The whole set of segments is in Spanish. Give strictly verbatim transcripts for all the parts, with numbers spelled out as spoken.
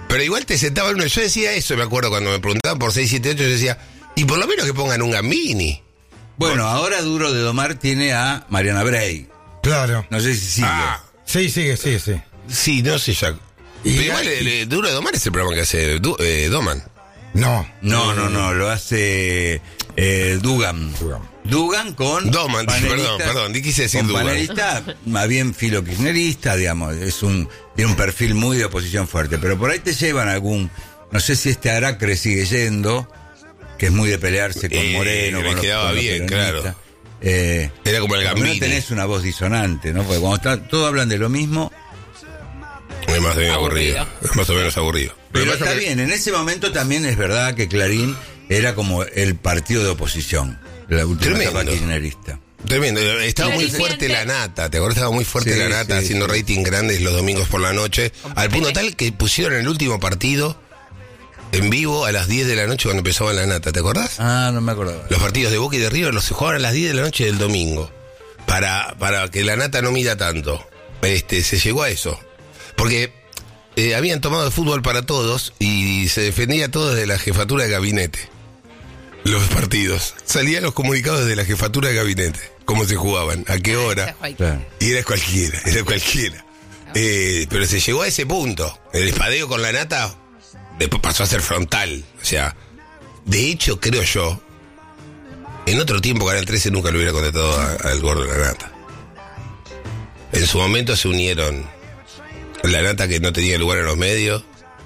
Pero igual te sentaba uno. Yo decía eso, me acuerdo, cuando me preguntaban por seis siete ocho, yo decía, y por lo menos que pongan un Gambini. Bueno, ahora Duro de Domar tiene a Mariana Bray. Claro. No sé si sigue. Ah, Sí, sigue, sí, sí. sí, no sé ya. Y Pero igual hay- el, el Duro de Domar es el programa que hace Du- eh, Doman. No. No, no, no, lo hace eh, Dugan. Dugan. Dugan con... Doman, panelista- perdón, perdón, quise decir con Dugan. panelista, más bien filo kirchnerista, digamos, es un, tiene un perfil muy de oposición fuerte, pero por ahí te llevan algún, no sé si este Aracre sigue yendo, que es muy de pelearse con Eh, Moreno, le con los, quedaba con los bien, peronistas. claro. Eh, Era como el por lo menos Gambini. tenés una voz disonante, ¿no? Porque cuando está, todos hablan de lo mismo, Es más o menos Aburrido. aburrido. Es más o menos aburrido. pero Lo que pasa está que- bien, en ese momento también es verdad que Clarín era como el partido de oposición, la última Tremendo. etapa kirchnerista. Tremendo, estaba muy Floriciente. fuerte la nata, ¿te acuerdas? Estaba muy fuerte Sí, la nata, sí, haciendo sí. rating grandes los domingos por la noche, al punto tal que pusieron el último partido en vivo a las diez de la noche cuando empezaba la nata, ¿te acordás? Ah, no me acordaba. Los partidos de Boca y de River los se jugaban a las diez de la noche del domingo, para, para que la nata no mida tanto. Este, se llegó a eso, porque eh, habían tomado el fútbol para todos y se defendía todo desde la jefatura de gabinete. Los partidos. Salían los comunicados desde la jefatura de gabinete. Cómo se jugaban, a qué hora. Claro. Y era cualquiera, era cualquiera. Eh, pero se llegó a ese punto. El espadeo con la nata después pasó a ser frontal. O sea, de hecho, creo yo, en otro tiempo Canal trece nunca lo hubiera contratado a- al gordo de la nata. En su momento se unieron la nata que no tenía lugar en los medios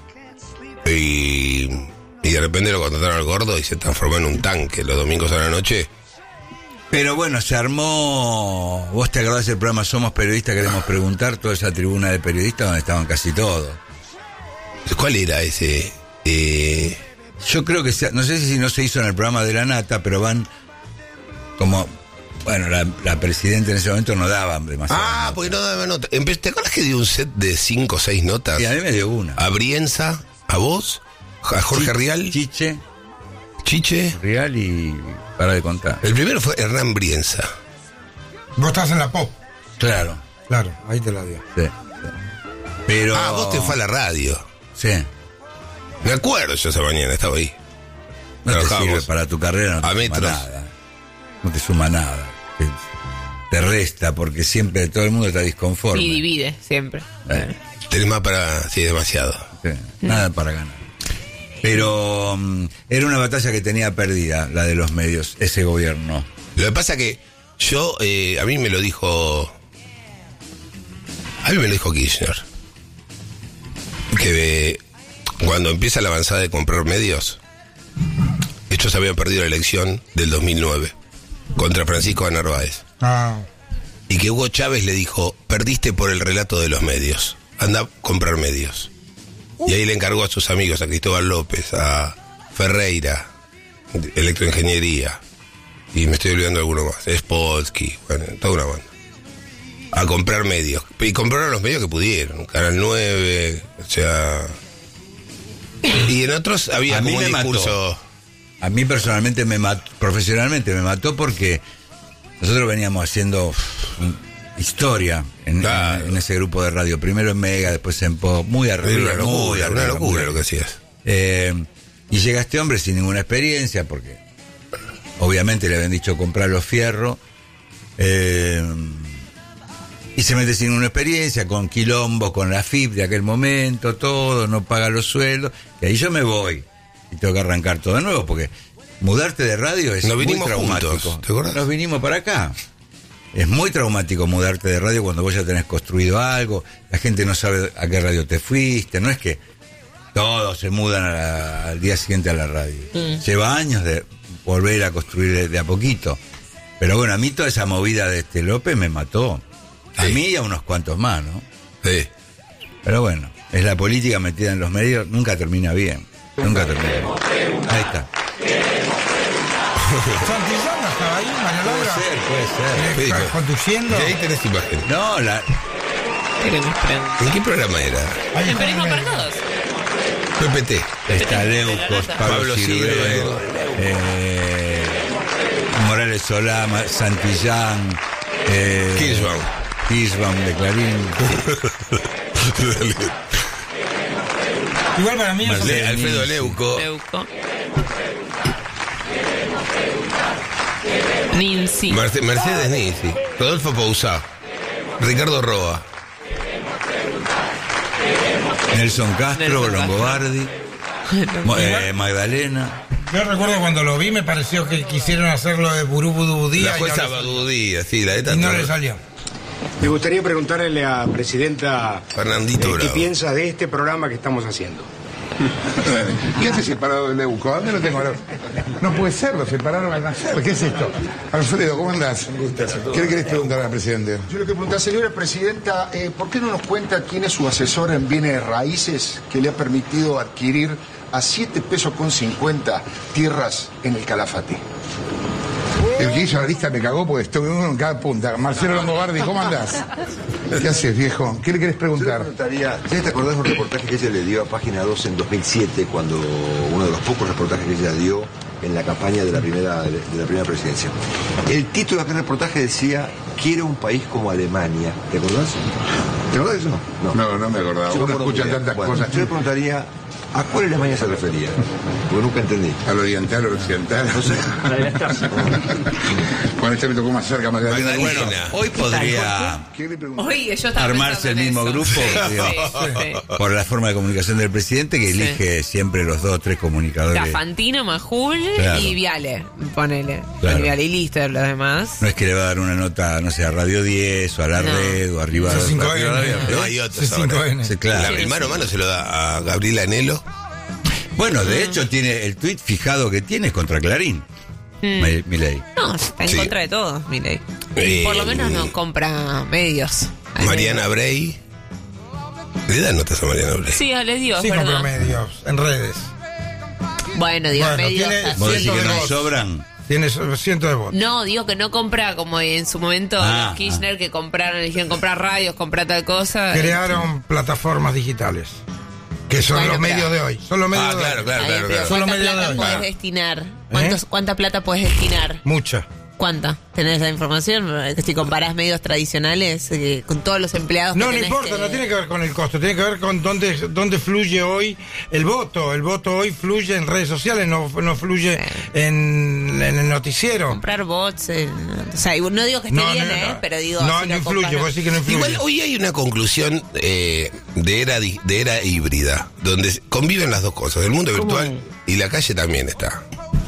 y, y de repente lo contrataron al gordo y se transformó en un tanque los domingos a la noche. Pero bueno, se armó. Vos te acordás del programa Somos Periodistas, queremos preguntar, toda esa tribuna de periodistas donde estaban casi todos. ¿Cuál era ese? Eh, Yo creo que, se- no sé si no se hizo en el programa de la Nata, pero van como. Bueno, la, la presidenta en ese momento no daba demasiado. ah, porque no daba nota. Empe- ¿Te acuerdas que dio un set de cinco o seis notas? Y a mí me dio una. A Brienza, a vos, a Jorge Rial, Chiche, Chiche. Rial y. Para de contar. El primero fue Hernán Brienza. Vos estás en la pop. Claro. Claro, ahí te la dio. Sí, sí. Pero. Ah, vos te fue a la radio. Sí. Me acuerdo yo esa mañana, estaba ahí. No te Trabajábamos. sirve para tu carrera, no A te suma metros. nada. No te suma nada. Te, te resta porque siempre todo el mundo está disconforme. Y divide, siempre. Eh, Tenés más para... Sí, demasiado. sí, nada para ganar. Pero mm, era una batalla que tenía perdida, la de los medios, ese gobierno. Lo que pasa que yo, eh, a mí me lo dijo... A mí me lo dijo Kirchner. Que eh, cuando empieza la avanzada de comprar medios, ellos habían perdido la elección del dos mil nueve contra Francisco de Narváez. Ah, Y que Hugo Chávez le dijo, perdiste por el relato de los medios, anda a comprar medios. Y ahí le encargó a sus amigos, a Cristóbal López, a Ferreira, Electroingeniería, y me estoy olvidando de alguno más, Spolsky, bueno, toda una banda, a comprar medios. Y compraron los medios que pudieron, Canal nueve, o sea... Y en otros había A mí como un me mató. discurso... A mí personalmente me mató, profesionalmente me mató porque nosotros veníamos haciendo uf, historia en, Claro. en- en ese grupo de radio. Primero en Mega, después en Pop, muy Era arriba. una muy locura, arriba, una locura muy lo que hacías. Eh, y llega este hombre sin ninguna experiencia, porque obviamente le habían dicho comprar los fierros, eh, y se mete sin ninguna experiencia, con quilombos, con la F I P de aquel momento, todo, no paga los sueldos, y ahí yo me voy, y tengo que arrancar todo de nuevo, porque mudarte de radio es Nos muy vinimos traumático. juntos, ¿te acordás? Nos vinimos para acá. Es muy traumático mudarte de radio cuando vos ya tenés construido algo, la gente no sabe a qué radio te fuiste, no es que todos se mudan a la- al día siguiente a la radio. Mm. Lleva años de volver a construir de, de a poquito. Pero bueno, a mí toda esa movida de este López me mató. A Sí. mí y a unos cuantos más, ¿no? Sí. Pero bueno, es la política metida en los medios, nunca termina bien. Nunca termina bien. Ahí está. Santillán no estaba ahí, María Puede Laura. ser, puede ser. Eh, Sí, conduciendo. Y ahí tenés imagen. No, la, Queremos prender. ¿En qué programa era? Ahí ¿El está periodismo en para el- todos? P P T. está Leucos, Pablo, Pablo Silver, Silver, eh, Morales Solama, Santillán, eh, Kirchbaum. Kirchbaum de Clarín. Igual para mí eso Marcelo. Le- Alfredo Leuco. Leuco. Ninzi. Merce- Mercedes Nisi. Rodolfo Pousá. Ricardo Roa. Nelson Castro, Nelson Castro. Longobardi, Mo- eh, Magdalena. Yo recuerdo cuando lo vi, me pareció que quisieron hacerlo de Burú Budú Día La y no jueza le salió. Badudía, sí, la de Y tanto. no le salió. Me gustaría preguntarle a la presidenta Fernandito eh, qué Bravo. piensa de este programa que estamos haciendo. ¿Qué hace separado de Leuco? ¿Dónde lo tengo ahora? No puede ser, lo separaron al nacer. ¿Qué es esto? Alfredo, ¿cómo andás? ¿Qué le querés preguntar al presidente? Yo le quiero preguntar, señora presidenta, eh, ¿por qué no nos cuenta quién es su asesor en bienes raíces que le ha permitido adquirir a siete pesos con cincuenta tierras en el Calafate? El que hizo la lista me cagó porque estoy uno en cada punta. Marcelo Longobardi, ¿cómo andás? ¿Qué haces, viejo? ¿Qué le querés Yo le preguntar? preguntaría, ¿sí te acordás de un reportaje que ella le dio a Página dos en dos mil siete, cuando uno de los pocos reportajes que ella dio en la campaña de la primera, de la primera presidencia? El título de aquel reportaje decía, quiero un país como Alemania. ¿Te acordás? ¿Te acordás de eso? No. No, no me acordaba. Yo me Uno acuerdo escucha muy bien. tantas Bueno, cosas. Yo le preguntaría, ¿a cuál Alemania se refería? Porque nunca entendí. Al oriental, al occidental. No sé. Con este me tocó más cerca, más grande. Magdalena. Bueno, hoy podría ¿Qué le pregunto? Oye, yo estaba armarse el pensando en mismo eso. grupo, Sí, digo, sí, sí. por la forma de comunicación del presidente, que Sí. elige siempre los dos o tres comunicadores. Cafantino, Majul Claro. y Viale, ponele. Claro. Y Viale y listo, los demás. No es que le va a dar una nota, no sé, a Radio diez o a la No. red o arriba C cinco arriba N. de la- No, hay otros C cinco ahora. N. Sí, claro. La- el mano a mano se lo da a Gabriel Anelo. Bueno, de hecho tiene el tuit fijado que tiene es contra Clarín. Mi- Milei. No, está en Sí. contra de todos, Milei. Eh, Por lo menos no compra medios. Mariana Brey. ¿Le dan notas a Mariana Brey? Sí, les digo, Sí, perdón. compró medios en redes. Bueno, digo, Bueno, medios. tiene- así. ¿Vos decís Ciento que de no votos. sobran? Tiene cientos de votos. No, digo que no compra como en su momento Ah, los Kirchner que compraron, dijeron comprar radios, comprar tal cosa. Crearon plataformas digitales. Que son Bueno, los pero- medios de hoy. Son los medios Ah, de claro, hoy. claro, Ahí, claro, pero claro. Son los ¿cuánta medios de plata hoy. puedes Claro. destinar? ¿Cuántos, ¿Cuánta plata puedes destinar? Mucha. ¿Cuánta? ¿Tenés la información? Si comparás medios tradicionales eh, con todos los empleados No, que no tenés importa, que- no tiene que ver con el costo, tiene que ver con dónde, dónde fluye hoy el voto. El voto hoy fluye en redes sociales, no, no fluye en, en el noticiero. comprar bots. eh, o sea, y no digo que esté No, bien, no, no. ¿eh? Pero digo. No, si no lo influye, comparás- vos decís que no influye. Igual hoy hay una conclusión eh, de, era, di- de era híbrida, donde conviven las dos cosas, el mundo virtual y la calle también está.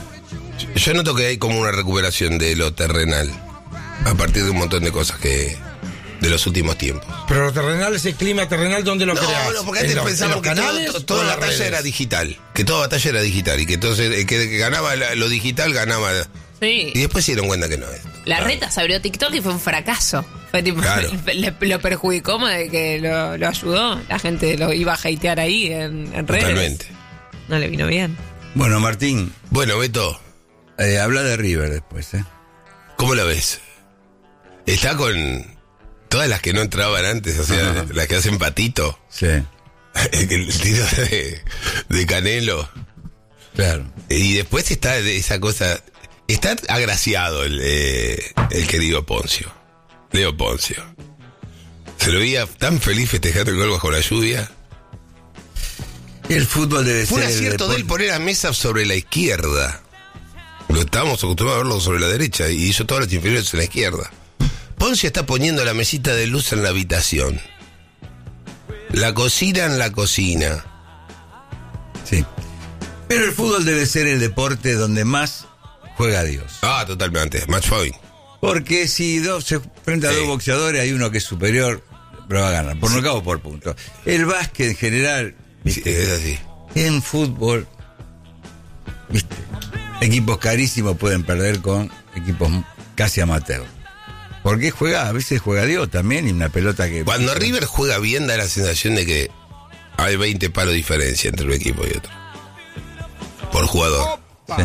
Yo noto que hay como una recuperación de lo terrenal, a partir de un montón de cosas que de los últimos tiempos. Pero lo terrenal, ese clima terrenal, ¿dónde lo No, creas? no, porque ¿En antes los- en pensaban los que todo- canales to- o toda en la las batalla redes? era digital, que toda batalla era digital y que entonces el que ganaba la- lo digital ganaba. Sí. Y después se dieron cuenta que no es. La reta se abrió TikTok y fue un fracaso. Fue tipo, Claro. le- lo perjudicó más de que lo, lo ayudó. La gente lo iba a hatear ahí en, en redes. Totalmente. No le vino bien. Bueno, Martín, Bueno, Beto, eh, habla de River después, ¿eh? ¿cómo la ves? Está con todas las que no entraban antes, o sea, Ajá. las que hacen patito. Sí, El, el tiro de, de Canelo. claro. Y después está de esa cosa. Está agraciado el, eh, el querido Poncio. Leo Poncio. Se lo veía tan feliz festejando el gol bajo la lluvia. Y el fútbol debe Fue un ser el acierto de él deporte- poner a Mesa sobre la izquierda. Lo estábamos acostumbrados a verlo sobre la derecha y hizo todas las inferiores en la izquierda. Poncio está poniendo la mesita de luz en la habitación. La cocina en la cocina. Sí. Pero el fútbol debe ser el deporte donde más juega Dios. Ah, totalmente. Match point. Porque si dos se frente a Sí. dos boxeadores, hay uno que es superior, pero va a ganar. Por nocaut o por punto. El básquet en general, Sí, es así. en fútbol, ¿viste? Equipos carísimos pueden perder con equipos casi amateur. Porque juega, a veces juega Dios también y una pelota que... Cuando River juega bien da la sensación de que hay veinte palos de diferencia entre un equipo y otro. Por jugador. Sí.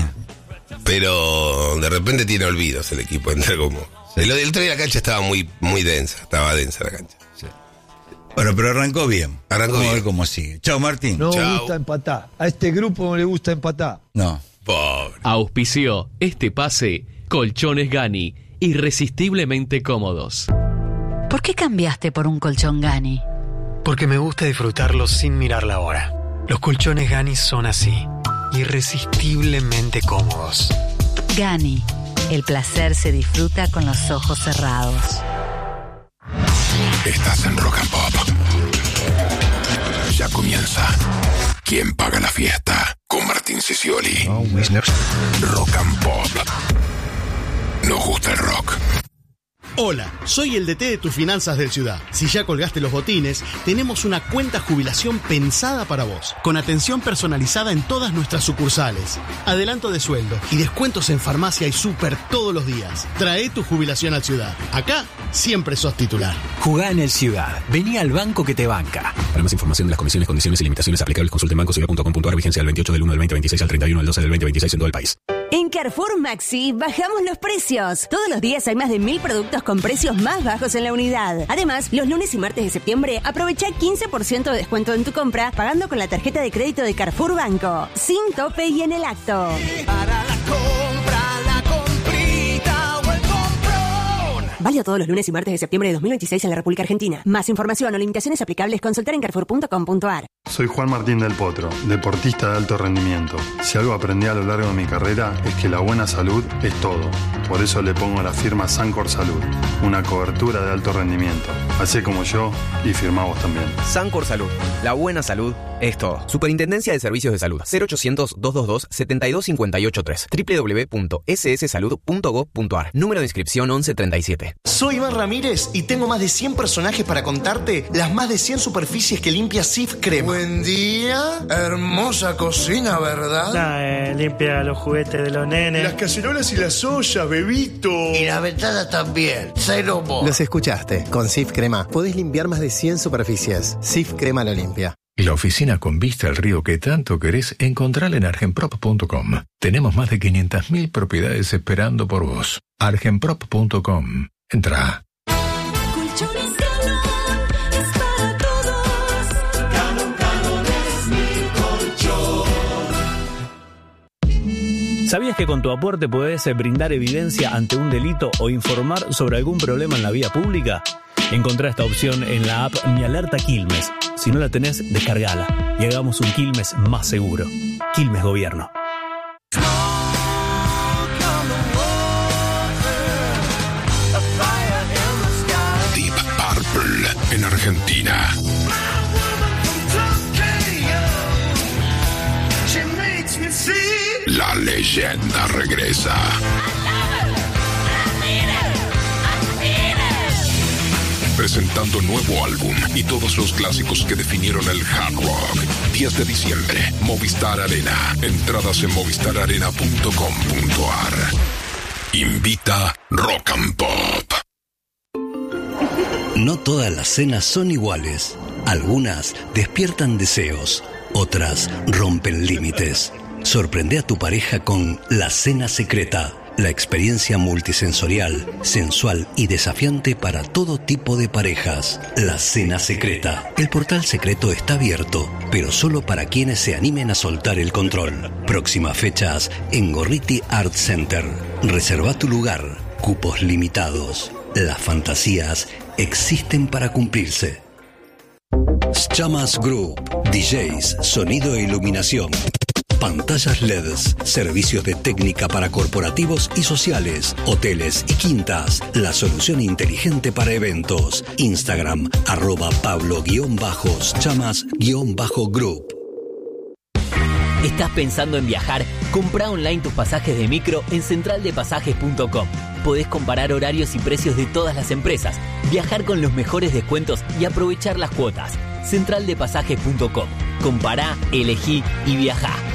Pero de repente tiene olvidos el equipo. Entra como... El, el otro día la cancha estaba muy, muy densa. Estaba densa la cancha. Bueno, pero arrancó bien. Arrancó Vamos a ver bien. cómo sigue. Chao, Martín. No Chao. gusta empatar. A este grupo no le gusta empatar. No. Pobre. Auspició este pase Colchones Gani, irresistiblemente cómodos. ¿Por qué cambiaste por un colchón Gani? Porque me gusta disfrutarlo sin mirar la hora. Los colchones Gani son así, irresistiblemente cómodos. Gani, el placer se disfruta con los ojos cerrados. Estás en Rock and Pop. Ya comienza. ¿Quién paga la fiesta? Con Martín Sisioli. Oh, Rock and Pop. Nos gusta el rock. Hola, soy el D T de tus finanzas del Ciudad. Si ya colgaste los botines, tenemos una cuenta jubilación pensada para vos, con atención personalizada en todas nuestras sucursales, adelanto de sueldo y descuentos en farmacia y súper todos los días. Trae tu jubilación al Ciudad. Acá siempre sos titular. Jugá en el Ciudad. Vení al banco que te banca. Para más información de las comisiones, condiciones y limitaciones aplicables, consulte en banco ciudad punto com punto a r. Vigencia del veintiocho del uno del veinte veintiséis al treinta y uno del doce del veinte veintiséis en todo el país. En Carrefour Maxi bajamos los precios. Todos los días hay más de mil productos con precios más bajos en la unidad. Además, los lunes y martes de septiembre aprovecha quince por ciento de descuento en tu compra pagando con la tarjeta de crédito de Carrefour Banco. Sin tope y en el acto. Para la compra, la comprita o el comprón. Válido todos los lunes y martes de septiembre de dos mil veintiséis en la República Argentina. Más información o limitaciones aplicables, consultar en carrefour punto com punto a r. Soy Juan Martín del Potro, deportista de alto rendimiento. Si algo aprendí a lo largo de mi carrera es que la buena salud es todo. Por eso le pongo la firma Sancor Salud, una cobertura de alto rendimiento. Hacé como yo y firmá vos también. Sancor Salud, la buena salud es todo. Superintendencia de Servicios de Salud, cero ochocientos, doscientos veintidós, setenta y dos cincuenta y ocho tres, doble u doble u doble u punto ese ese salud punto gob punto a r. Número de inscripción once treinta y siete. Soy Iván Ramírez y tengo más de cien personajes para contarte las más de cien superficies que limpia Sif Crema. Buen día, hermosa cocina, ¿verdad? Nah, eh, limpia los juguetes de los nenes. Las cacerolas y las ollas, bebito. Y las ventanas también, cero mo. Los escuchaste, con Sif Crema podés limpiar más de cien superficies. Sif Crema lo limpia. La oficina con vista al río que tanto querés, encontrala en argenprop punto com. Tenemos más de quinientas mil propiedades esperando por vos. argenprop punto com. Entrá. Colchones Galón es para todos. Galón, Galón es mi colchón. ¿Sabías que con tu aporte podés brindar evidencia ante un delito o informar sobre algún problema en la vía pública? Encontrá esta opción en la app Mi Alerta Quilmes. Si no la tenés, descargala y hagamos un Quilmes más seguro. Quilmes Gobierno. Deep Purple en Argentina. La leyenda regresa. Presentando nuevo álbum y todos los clásicos que definieron el hard rock. diez de diciembre, Movistar Arena. Entradas en movistar arena punto com punto a r. Invita Rock and Pop. No todas las cenas son iguales. Algunas despiertan deseos, otras rompen límites. Sorprende a tu pareja con La Cena Secreta. La experiencia multisensorial, sensual y desafiante para todo tipo de parejas. La Cena Secreta. El portal secreto está abierto, pero solo para quienes se animen a soltar el control. Próximas fechas en Gorriti Art Center. Reserva tu lugar. Cupos limitados. Las fantasías existen para cumplirse. Chamas Group. D Js, sonido e iluminación. Pantallas L E Ds, servicios de técnica para corporativos y sociales, hoteles y quintas, la solución inteligente para eventos. Instagram, arroba Pablo-Chamas-Group. ¿Estás pensando en viajar? Comprá online tus pasajes de micro en central de pasajes punto com. Podés comparar horarios y precios de todas las empresas, viajar con los mejores descuentos y aprovechar las cuotas. central de pasajes punto com. Compará, elegí y viajá.